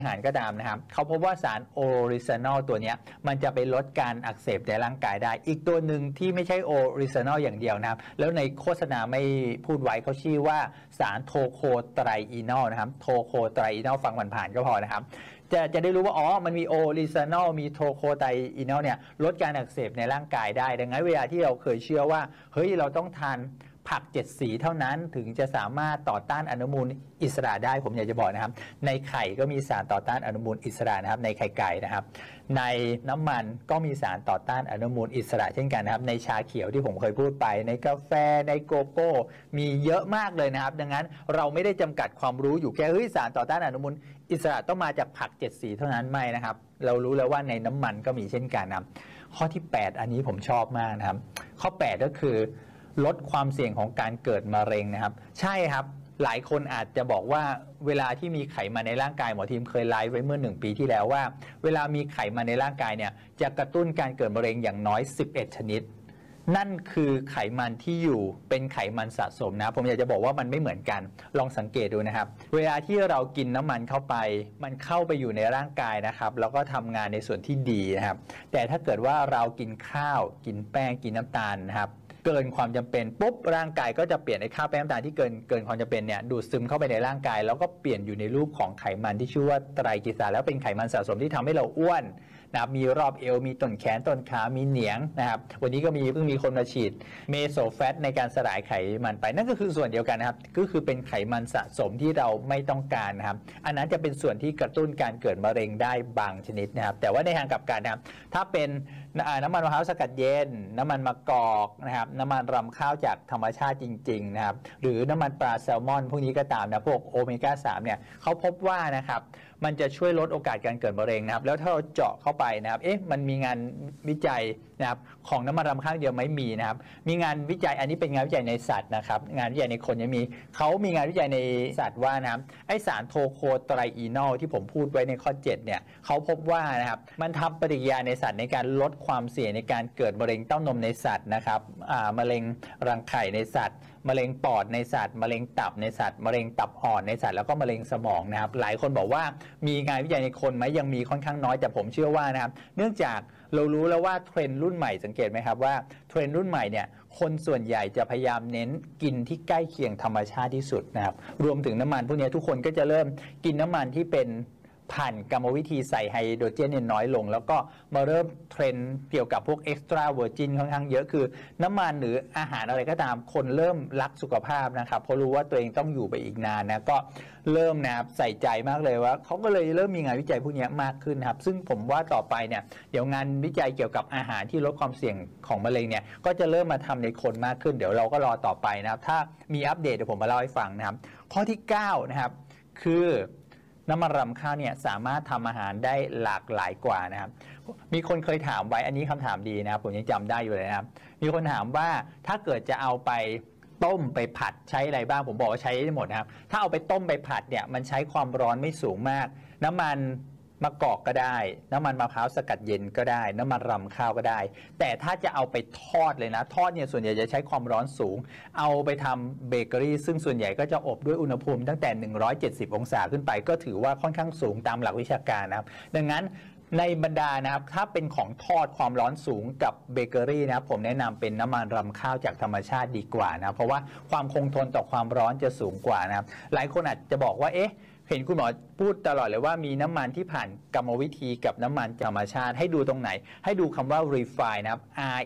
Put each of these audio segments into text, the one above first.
อาหารก็ตามนะครับเขาพบว่าสารโอริซานอลตัวนี้มันจะไปลดการอักเสบในร่างกายได้อีกตัวหนึ่งที่ไม่ใช่โอริซานอลอย่างเดียวนะครับแล้วในโฆษณาไม่พูดไว้เขาชื่อว่าสารโทโคไตรอีนอลนะครับโทโคไตรอีนอลฟังผ่านๆก็พอนะครับจะได้รู้ว่าอ๋อมันมีโอริซานอลมีโทโคไตรอีนอลเนี่ยลดการอักเสบในร่างกายได้ดังนั้นเวลาที่เราเคยเชื่อว่าเฮ้ยเราต้องทานผัก7สีเท่านั้นถึงจะสามารถต่อต้านอนุมูลอิสระได้ผมอยากจะบอกนะครับในไข่ก็มีสารต่อต้านอนุมูลอิสระนะครับในไข่ไก่นะครับในน้ำมันก็มีสารต่อต้านอนุมูลอิสระเช่นกันนะครับในชาเขียวที่ผมเคยพูดไปในกาแฟในโกโก้มีเยอะมากเลยนะครับดังนั้นเราไม่ได้จำกัดความรู้อยู่แค่สารต่อต้านอนุมูลอิสระต้องมาจากผัก7สีเท่านั้นไม่นะครับเรารู้แล้วว่าในน้ำมันก็มีเช่นกันนะครับข้อที่8อันนี้ผมชอบมากนะครับข้อ8ก็คือลดความเสี่ยงของการเกิดมะเร็งนะครับใช่ครับหลายคนอาจจะบอกว่าเวลาที่มีไขมันในร่างกายหมอทีมเคยไลฟ์ไว้เมื่อ1 ปีที่แล้วว่าเวลามีไขมันในร่างกายเนี่ยจะกระตุ้นการเกิดมะเร็งอย่างน้อย11ชนิดนั่นคือไขมันที่อยู่เป็นไขมันสะสมนะผมอยากจะบอกว่ามันไม่เหมือนกันลองสังเกตดูนะครับเวลาที่เรากินน้ำมันเข้าไปมันเข้าไปอยู่ในร่างกายนะครับแล้วก็ทำงานในส่วนที่ดีนะครับแต่ถ้าเกิดว่าเรากินข้าวกินแป้งกินน้ำตาลนะครับเกินความจำเป็นปุ๊บร่างกายก็จะเปลี่ยนไอ้ข้าวแป้งน้ำตาลที่เกินความจำเป็นเนี่ยดูดซึมเข้าไปในร่างกายแล้วก็เปลี่ยนอยู่ในรูปของไขมันที่ชื่อว่าไตรกลีเซอไรด์แล้วเป็นไขมันสะสมที่ทำให้เราอ้วนนะครับมีรอบเอวมีต้นแขนต้นขามีเหนียงนะครับวันนี้ก็เพิ่งมีคนมาฉีดเมโซแฟตในการสลายไขมันไปนั่นก็คือส่วนเดียวกันนะครับก็คือเป็นไขมันสะสมที่เราไม่ต้องการนะครับอันนั้นจะเป็นส่วนที่กระตุ้นการเกิดมะเร็งได้บางชนิดนะครับแต่ว่าในทางกลับกันนะครับถ้าเป็นน้ำมันมะพร้าวสกัดเย็นน้ำมันมะกอกนะครับน้ำมันรำข้าวจากธรรมชาติจริงๆนะครับหรือน้ำมันปลาแซลมอนพวกนี้ก็ตามนะพวกโอเมก้า3เนี่ยเขาพบว่านะครับมันจะช่วยลดโอกาสการเกิดมะเร็งนะครับแล้วถ้าเราเจาะเข้าไปนะครับมันมีงานวิจัยนะครับของน้ำมันรำข้าวเดียวไม่มีนะครับมีงานวิจัยอันนี้เป็นงานวิจัยในสัตว์นะครับงานวิจัยในคนยังมีเขามีงานวิจัยในสัตว์ว่านะครับไอสารโทโคไตรอีนอลที่ผมพูดไว้ในข้อ7เนี่ยเขาพบว่านะครับมันทำปฏิกิริยาในสัตว์ในการลดความเสี่ยงในการเกิดมะเร็งเต้านมในสัตว์นะครับมะเร็งรังไข่ในสัตว์มะเร็งปอดในสัตว์มะเร็งตับในสัตว์มะเร็งตับอ่อนในสัตว์แล้วก็มะเร็งสมองนะครับหลายคนบอกว่ามีงานวิจัยในคนไหมยังมีค่อนข้างน้อยแต่ผมเชื่อว่านะครับเนื่องจากเรารู้แล้วว่าเทรนด์รุ่นใหม่สังเกตไหมครับว่าเทรนด์รุ่นใหม่เนี่ยคนส่วนใหญ่จะพยายามเน้นกินที่ใกล้เคียงธรรมชาติที่สุดนะครับรวมถึงน้ำมันพวกนี้ทุกคนก็จะเริ่มกินน้ำมันที่เป็นผ่านกรรมวิธีใส่ไฮโดรเจนเนี่ยน้อยลงแล้วก็มาเริ่มเทรนด์เกี่ยวกับพวกเอ็กซ์ตร้าเวอร์จินค่อนข้างเยอะคือน้ำมันหรืออาหารอะไรก็ตามคนเริ่มรักสุขภาพนะครับเพราะรู้ว่าตัวเองต้องอยู่ไปอีกนานนะก็เริ่มนะครับใส่ใจมากเลยว่าเขาก็เลยเริ่มมีงานวิจัยพวกนี้มากขึ้นครับซึ่งผมว่าต่อไปเนี่ยเดี๋ยวงานวิจัยเกี่ยวกับอาหารที่ลดความเสี่ยงของมะเร็งเนี่ยก็จะเริ่มมาทำในคนมากขึ้นเดี๋ยวเราก็รอต่อไปนะครับถ้ามีอัปเดตเดี๋ยวผมมาเล่าให้ฟังนะครับข้อที่9นะครับคือน้ำมันรำข้าวเนี่ยสามารถทำอาหารได้หลากหลายกว่านะครับมีคนเคยถามไว้อันนี้คำถามดีนะครับผมยังจำได้อยู่เลยนะครับมีคนถามว่าถ้าเกิดจะเอาไปต้มไปผัดใช้อะไรบ้างผมบอกว่าใช้ได้หมดนะครับถ้าเอาไปต้มไปผัดเนี่ยมันใช้ความร้อนไม่สูงมากน้ำมันมะกอกก็ได้น้ำมันมะพร้าวสกัดเย็นก็ได้น้ำมันรำข้าวก็ได้แต่ถ้าจะเอาไปทอดเลยนะทอดเนี่ยส่วนใหญ่จะใช้ความร้อนสูงเอาไปทำเบเกอรี่ซึ่งส่วนใหญ่ก็จะอบด้วยอุณหภูมิตั้งแต่170องศาขึ้นไปก็ถือว่าค่อนข้างสูงตามหลักวิชาการนะครับดังนั้นในบรรดานะครับถ้าเป็นของทอดความร้อนสูงกับเบเกอรี่นะครับผมแนะนำเป็นน้ำมันรำข้าวจากธรรมชาติดีกว่านะเพราะว่าความคงทนต่อความร้อนจะสูงกว่านะครับหลายคนอาจจะบอกว่าเห็นคุณหมอพูดตลอดเลยว่ามีน้ำมันที่ผ่านกรรมวิธีกับน้ำมันธรรมชาติให้ดูตรงไหนให้ดูคำว่า refine นะครับ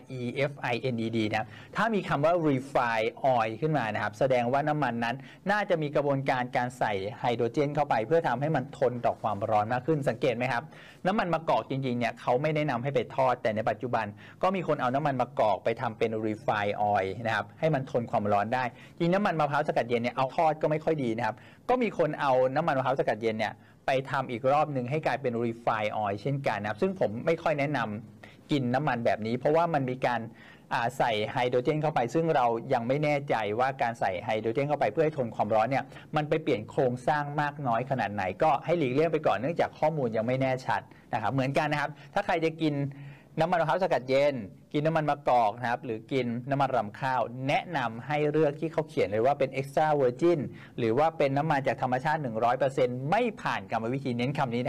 REFINED นะครับถ้ามีคำว่า refine oil ขึ้นมานะครับแสดงว่าน้ำมันนั้นน่าจะมีกระบวนการใส่ไฮโดรเจนเข้าไปเพื่อทำให้มันทนต่อความร้อนมากขึ้นสังเกตไหมครับน้ำมันมะกอกจริงๆเนี่ยเขาไม่แนะนำให้ไปทอดแต่ในปัจจุบันก็มีคนเอาน้ำมันมะกอกไปทำเป็น refine oil นะครับให้มันทนความร้อนได้จริงน้ำมันมะพร้าวสกัดเย็นเนี่ยเอาทอดก็ไม่ค่อยดีนะครับก็มีคนเอาน้ำมันมะพร้าวสกัดเย็นเนี่ยไปทำอีกรอบหนึ่งให้กลายเป็น refine oil เช่นกันนะครับซึ่งผมไม่ค่อยแนะนำกินน้ำมันแบบนี้เพราะว่ามันมีการใส่ไฮโดรเจนเข้าไปซึ่งเรายังไม่แน่ใจว่าการใส่ไฮโดรเจนเข้าไปเพื่อให้ทนความร้อนเนี่ยมันไปเปลี่ยนโครงสร้างมากน้อยขนาดไหนก็ให้หลีกเลี่ยงไปก่อนเนื่องจากข้อมูลยังไม่แน่ชัดนะครับเหมือนกันนะครับถ้าใครจะกินน้ำมันมะพร้าวสกัดเย็นกินน้ำมันมะกอกนะครับหรือกินน้ำมันรำข้าวแนะนำให้เลือกที่เขาเขียนเลยว่าเป็น extra virgin หรือว่าเป็นน้ำมันจากธรรมชาติ 100% ไม่ผ่านกรรมวิธีเน้นคำนี้